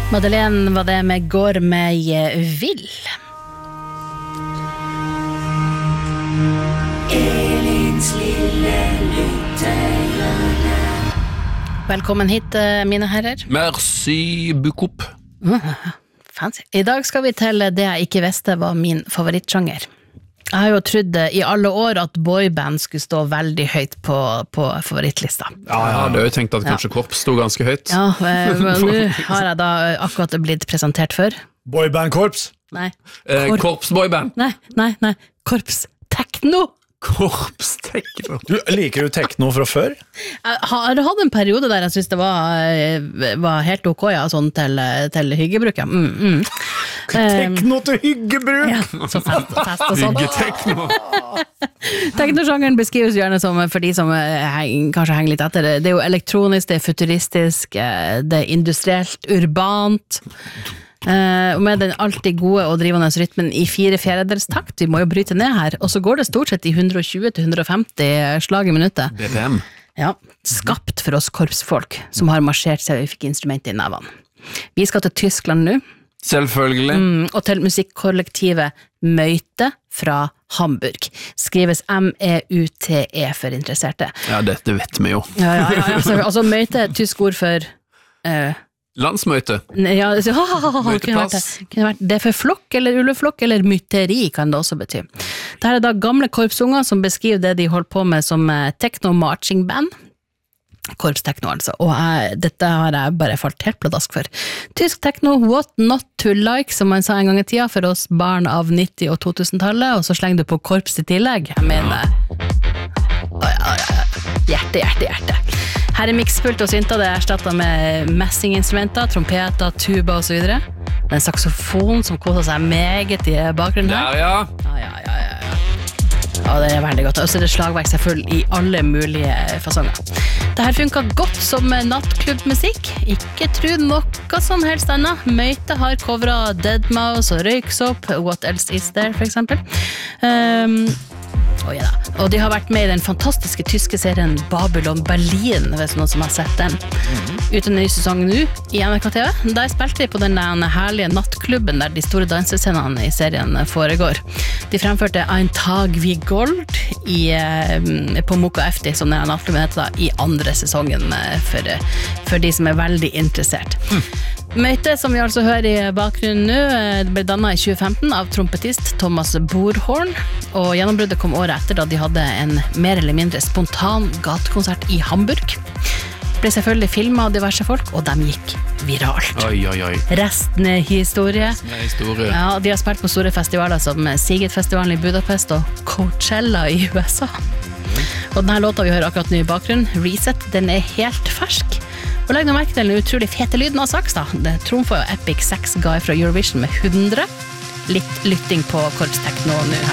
Madeleine var det med Går meg vill. Elins lille lyttehjørne. Velkommen hit, mine herrer. Merci beaucoup. Fancy. I dag skal vi til det jeg ikke visste var min favorittsjanger. Jeg har jo trodd i alle år at boyband skulle stå veldig høyt på favorittlista. Ja, jeg hadde jo tenkt at kanskje Korps stod ganske høyt. Ja, men nå har jeg da akkurat blitt presentert for. Boyband-korps? Nei. Korps boyband? Nei. Korps tekno. Korps tekno. Liker du tekno fra før? Jeg har hatt en periode der jeg synes det var helt ok, ja, sånn til hyggebruk, ja. Tekno til hyggebruk! Ja, så fest og sånn. Hyggetekno. Teknosjangeren beskrives gjerne som, for de som kanskje henger litt etter, det er jo elektronisk, det er futuristisk, det er industrielt, urbant, og med den alltid gode og drivende rytmen i 4/4 takt, vi må jo bryte ned her, og så går det stort sett i 120-150 slag i minuttet. BPM. Ja, skapt for oss korpsfolk som har marsjert seg og fikk instrumentet i nevene. Vi skal til Tyskland nå. Selvfølgelig. Og til musikkollektivet Møyte fra Hamburg. Skrives MEUTE for interesserte. Ja, dette vet vi jo. Ja, altså Møyte er tysk ord for... Landsmøte. Ja, Møteplass. Kunne vært det for flokk eller ulveflokk eller mytteri kan det også bety. Dette er da gamle korpsunger som beskriver det de holder på med som techno-marching band. Korpstekno altså, og dette har jeg bare falt helt pladask for. Tysk tekno, what not to like, som man sa en gang i tida for oss barn av 90- og 2000-tallet, og så slenger du på korps i tillegg. Jeg mener, hjerte. Her er mikspult og synta, det er erstattet med messinginstrumenter, trompeter, tuba og så videre. Det er en saksofon som koser seg meget i bakgrunnen her. Ja. Ja, det er veldig godt. Og så er det slagverk selvfølgelig i alle mulige fasonger. Dette funker godt som nattklubbmusikk. Ikke tro noe som helst annet. Møyte har coveret Deadmau5 og Røyksopp, What Else Is There for eksempel. Og de har vært med i den fantastiske tyske serien Babylon Berlin, hvis noen som har sett den. Uten en ny sesong nå i NRK TV. Der spilte de på den herlige nattklubben der de store dansescenene i serien foregår. De fremførte Ein Tag wie Gold på Moka Efti, som den nattklubben heter da, i andre sesongen for de som er veldig interessert. Møyte, som vi altså hører i bakgrunnen nå, ble dannet i 2015 av trompetist Thomas Borhorn, og gjennombruddet kom året etter da de hadde en mer eller mindre spontan gatekonsert i Hamburg. Ble selvfølgelig filmet av diverse folk, og de gikk viralt. Oi. Resten er historie. Ja, de har spilt på store festivaler som Siget-festivalen i Budapest og Coachella i USA. Og denne låta vi hører akkurat nå i bakgrunnen, Reset, den er helt fersk. Og legg noe merke til den utrolig fete lyden av saks da. Det trumfer jo Epic Sax Guy fra Eurovision med 100. Litt lytting på korpstekno nå her.